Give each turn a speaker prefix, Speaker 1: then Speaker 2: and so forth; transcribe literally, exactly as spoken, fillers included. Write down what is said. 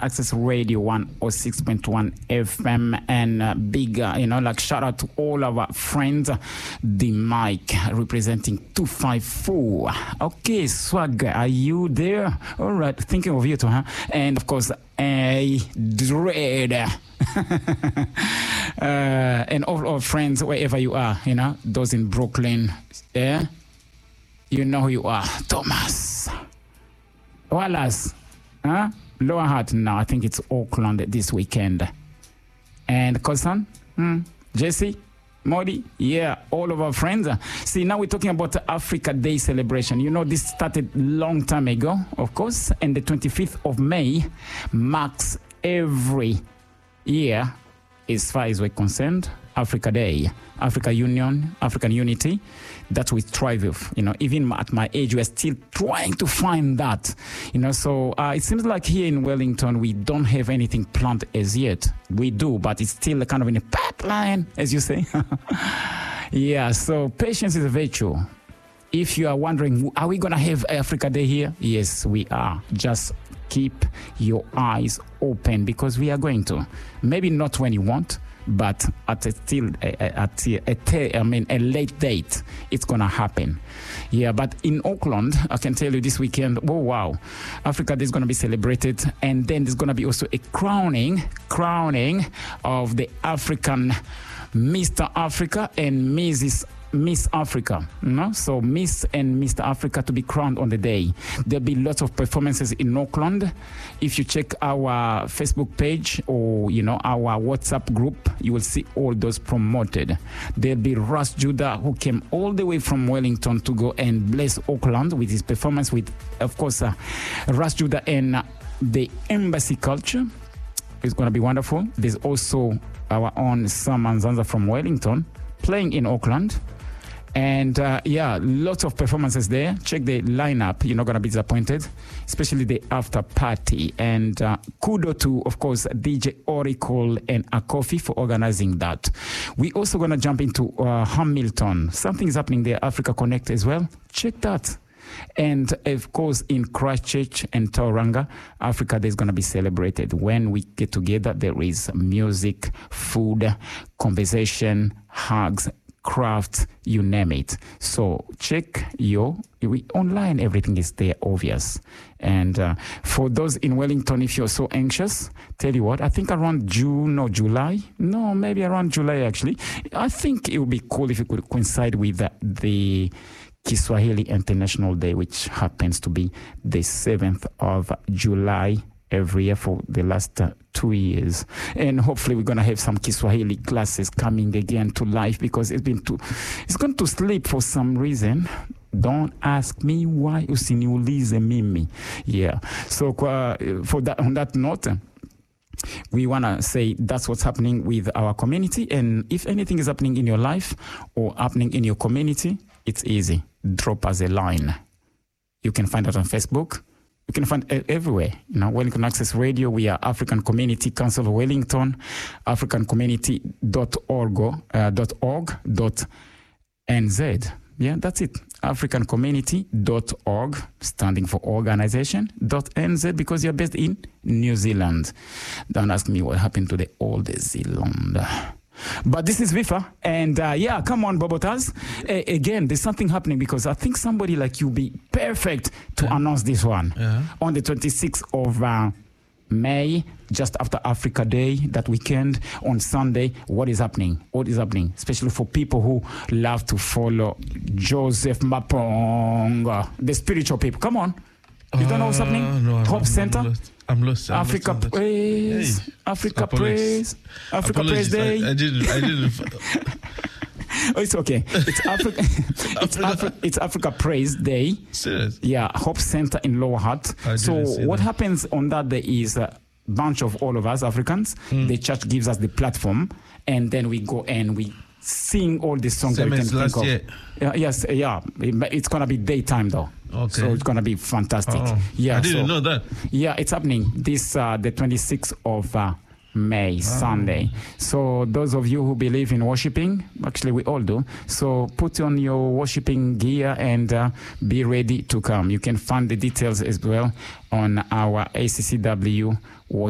Speaker 1: Access Radio one oh six point one F M, and uh, big, uh, you know, like shout out to all of our friends. The mic representing two five four. Okay, Swag, are you there? All right, thinking of you too, huh? And of course, a Dread. uh, and all our friends, wherever you are, you know, those in Brooklyn, yeah, you know who you are. Thomas Wallace, huh? Lower Heart. No, I think it's Auckland this weekend. And cousin, hmm, Jesse, Modi, yeah, all of our friends. See, now we're talking about the Africa Day celebration. You know, this started long time ago, of course, and the twenty-fifth of May marks every year, as far as we're concerned, Africa Day, Africa Union, African Unity, that we strive with. You know, even at my age, we're still trying to find that. You know, so uh, it seems like here in Wellington, we don't have anything planned as yet. We do, but it's still kind of in a pipeline, as you say. Yeah, so patience is a virtue. If you are wondering, are we going to have Africa Day here? Yes, we are. Just keep your eyes open, because we are going to. Maybe not when you want, but at a still at a, a, I mean a late date, it's gonna happen. Yeah, but in Auckland, I can tell you this weekend, oh wow, Africa Day is gonna be celebrated, and then there's gonna be also a crowning, crowning of the African Mister Africa and Missus Miss Africa, you know? So Miss and Mister Africa to be crowned on the day. There'll be lots of performances in Auckland. If you check our Facebook page or, you know, our WhatsApp group, you will see all those promoted. There'll be Ras Judah, who came all the way from Wellington to go and bless Auckland with his performance with, of course, uh, Ras Judah and uh, the Embassy Culture. It's going to be wonderful. There's also our own Sam Manzanza from Wellington playing in Auckland. And uh, yeah, lots of performances there. Check the lineup. You're not going to be disappointed, especially the after party. And uh, kudo to, of course, D J Oracle and Akofi for organizing that. We also going to jump into uh, Hamilton. Something is happening there, Africa Connect as well. Check that. And of course, in Christchurch and Tauranga, Africa Day is going to be celebrated. When we get together, there is music, food, conversation, hugs, crafts, you name it. So check your we, online, everything is there, obvious. And uh, for those in Wellington, if you're so anxious, tell you what, I think around June or July, no, maybe around July actually, I think it would be cool if it could coincide with the, the Kiswahili International Day, which happens to be the seventh of July every year for the last uh, two years. And hopefully we're going to have some Kiswahili classes coming again to life, because it's been too, it's gone to sleep for some reason. Don't ask me why. Usiniulize mimi. Yeah. So uh, for that, on that note, we want to say that's what's happening with our community. And if anything is happening in your life or happening in your community, it's easy. Drop us a line. You can find us on Facebook. You can find it everywhere. You know, Wellington Access Radio. We are African Community Council of Wellington, african community dot org, uh, dot org, dot N Z. Yeah, that's it. african community dot org, standing for organization, dot N Z, because you're based in New Zealand. Don't ask me what happened to the old Zealand. But this is V I F A, and uh, yeah, come on, Bobotas. Uh, again, there's something happening, because I think somebody like you be perfect to yeah. announce this one. Yeah. On the twenty-sixth of uh, May, just after Africa Day, that weekend, on Sunday, what is happening? What is happening? Especially for people who love to follow Joseph Mapong, the spiritual people. Come on. You don't know what's happening?
Speaker 2: Uh, no,
Speaker 1: Hope
Speaker 2: I'm,
Speaker 1: Center?
Speaker 2: I'm lost. I'm lost. I'm
Speaker 1: Africa
Speaker 2: lost
Speaker 1: Praise. Hey. Africa
Speaker 2: Apologies.
Speaker 1: Praise. Africa
Speaker 2: Apologies.
Speaker 1: Praise Day.
Speaker 2: I, I didn't. I didn't.
Speaker 1: Oh, it's okay. It's Africa. it's, Afri- it's Africa Praise Day.
Speaker 2: Serious?
Speaker 1: Yeah, Hope Center in Lower Hutt. So what
Speaker 2: that.
Speaker 1: happens on that day is a bunch of all of us Africans. Mm. The church gives us the platform, and then we go and we sing all the songs
Speaker 2: Same
Speaker 1: that we can
Speaker 2: as
Speaker 1: think
Speaker 2: last
Speaker 1: of.
Speaker 2: Year.
Speaker 1: Yeah, yes, yeah. It's gonna be daytime though.
Speaker 2: Okay.
Speaker 1: So it's gonna be fantastic.
Speaker 2: Oh,
Speaker 1: yeah,
Speaker 2: I didn't
Speaker 1: so,
Speaker 2: know that.
Speaker 1: Yeah, it's happening this uh, the twenty-sixth of uh, May, oh. Sunday. So those of you who believe in worshiping, actually we all do. So put on your worshiping gear and uh, be ready to come. You can find the details as well on our A C C W